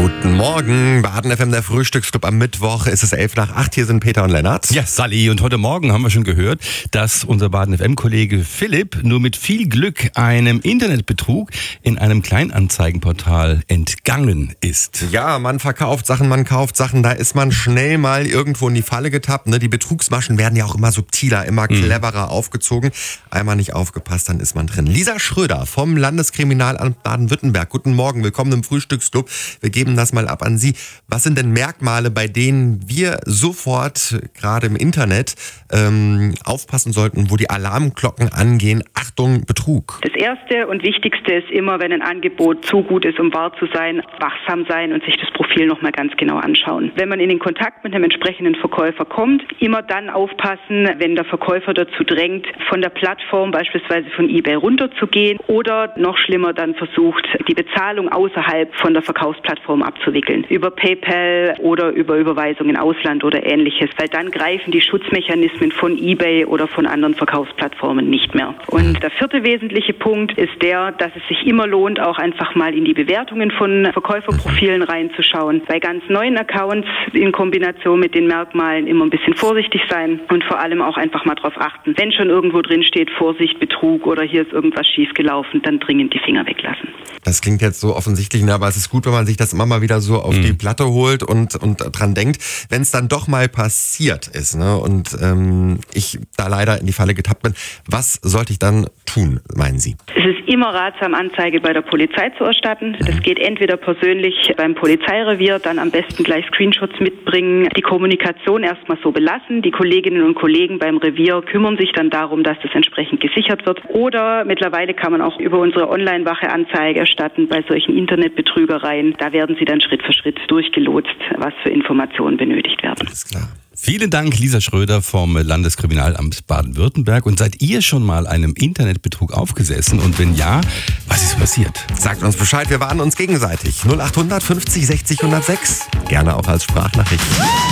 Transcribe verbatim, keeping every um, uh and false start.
Guten Morgen, Baden F M, der Frühstücksclub am Mittwoch. Es ist elf nach acht, hier sind Peter und Lennart. Ja, Sally, und heute Morgen haben wir schon gehört, dass unser Baden F M-Kollege Philipp nur mit viel Glück einem Internetbetrug in einem Kleinanzeigenportal entgangen ist. Ja, man verkauft Sachen, man kauft Sachen, da ist man schnell mal irgendwo in die Falle getappt. Ne? Die Betrugsmaschen werden ja auch immer subtiler, immer cleverer mhm. aufgezogen. Einmal nicht aufgepasst, dann ist man drin. Lisa Schröder vom Landeskriminalamt Baden-Württemberg. Guten Morgen, willkommen im Frühstücksclub. Wir geben das mal ab an Sie. Was sind denn Merkmale, bei denen wir sofort, gerade im Internet, ähm, aufpassen sollten, wo die Alarmglocken angehen? Achtung, Betrug. Das Erste und Wichtigste ist immer, wenn ein Angebot zu gut ist, um wahr zu sein, wachsam sein und sich das Profil nochmal ganz genau anschauen. Wenn man in den Kontakt mit einem entsprechenden Verkäufer kommt, immer dann aufpassen, wenn der Verkäufer dazu drängt, von der Plattform, beispielsweise von eBay, runterzugehen oder noch schlimmer dann versucht, die Bezahlung außerhalb von der Verkaufsplattform abzuwickeln. Über PayPal oder über Überweisung in Ausland oder ähnliches, weil dann greifen die Schutzmechanismen von eBay oder von anderen Verkaufsplattformen nicht mehr. Und der vierte wesentliche Punkt ist der, dass es sich immer lohnt, auch einfach mal in die Bewertungen von Verkäuferprofilen reinzuschauen. Bei ganz neuen Accounts in Kombination mit den Merkmalen immer ein bisschen vorsichtig sein und vor allem auch einfach mal darauf achten, wenn schon irgendwo drin steht, Vorsicht, Betrug oder hier ist irgendwas schiefgelaufen, dann dringend die Finger weglassen. Das klingt jetzt so offensichtlich, aber es ist gut, wenn man sich das immer mal wieder so auf mhm. die Platte holt und, und dran denkt, wenn es dann doch mal passiert ist, ne, und ähm, ich da leider in die Falle getappt bin, was sollte ich dann tun, meinen Sie? Es ist immer ratsam, Anzeige bei der Polizei zu erstatten. Das geht entweder persönlich beim Polizeirevier, dann am besten gleich Screenshots mitbringen, die Kommunikation erstmal so belassen. Die Kolleginnen und Kollegen beim Revier kümmern sich dann darum, dass das entsprechend gesichert wird. Oder mittlerweile kann man auch über unsere Online-Wache Anzeige erstatten bei solchen Internetbetrügereien. Da werden sie dann Schritt für Schritt durchgelotst, was für Informationen benötigt werden. Alles klar. Vielen Dank, Lisa Schröder vom Landeskriminalamt Baden-Württemberg. Und seid ihr schon mal einem Internetbetrug aufgesessen? Und wenn ja, was ist passiert? Sagt uns Bescheid, wir warnen uns gegenseitig. null acht hundert fünfzig sechzig hundertsechs. Gerne auch als Sprachnachricht.